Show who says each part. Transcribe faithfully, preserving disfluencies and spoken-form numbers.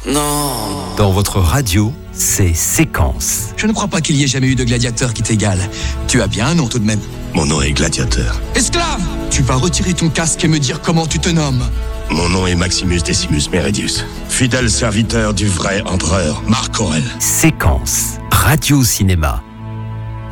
Speaker 1: Non.
Speaker 2: Dans votre radio, c'est Séquence.
Speaker 3: Je ne crois pas qu'il y ait jamais eu de gladiateur qui t'égale. Tu as bien un nom tout de même.
Speaker 4: Mon nom est Gladiateur.
Speaker 3: Esclave! Tu vas retirer ton casque et me dire comment tu te nommes.
Speaker 4: Mon nom est Maximus Decimus Meridius, fidèle serviteur du vrai empereur Marc Aurèle.
Speaker 2: Séquence, radio-cinéma.